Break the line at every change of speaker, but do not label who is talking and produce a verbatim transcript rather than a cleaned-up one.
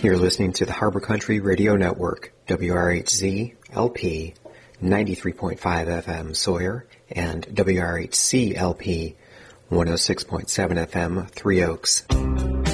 You're listening to the Harbor Country Radio Network, W R H Z L P ninety-three point five F M Sawyer and W R H C L P one oh six point seven F M Three Oaks.